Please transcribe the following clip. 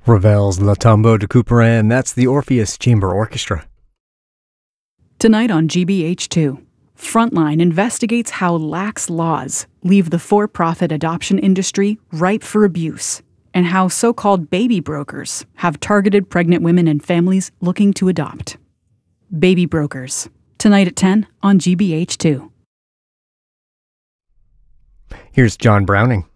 Ravel's La Tombeau de Couperin, that's the Orpheus Chamber Orchestra. Tonight on GBH2, Frontline investigates how lax laws leave the for-profit adoption industry ripe for abuse, and how so-called baby brokers have targeted pregnant women and families looking to adopt. Baby Brokers, tonight at 10 on GBH2. Here's John Browning.